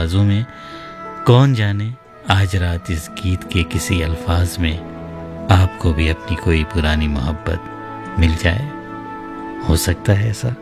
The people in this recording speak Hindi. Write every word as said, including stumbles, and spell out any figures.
आवाज़ों में। कौन जाने आज रात इस गीत के किसी अल्फाज में आपको भी अपनी कोई पुरानी मोहब्बत मिल जाए। हो सकता है ऐसा।